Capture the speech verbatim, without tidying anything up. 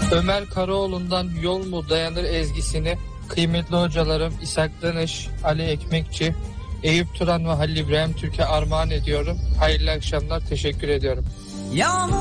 Ömer Karaoğlu'ndan Yol mu dayanır ezgisini kıymetli hocalarım İshak Danış, Ali Ekmekçi, Eyüp Turan ve Halil İbrahim Türk'e armağan ediyorum. Hayırlı akşamlar, teşekkür ediyorum. Yağmur